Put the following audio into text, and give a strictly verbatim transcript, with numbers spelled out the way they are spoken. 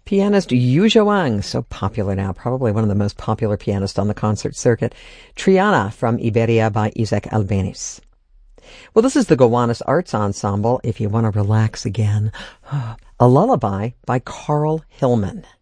Pianist Yu Zhuang, so popular now, probably one of the most popular pianists on the concert circuit. Triana from Iberia by Isaac Albeniz. Well, this is the Gowanus Arts Ensemble. If you want to relax again, A Lullaby by Carl Hillman.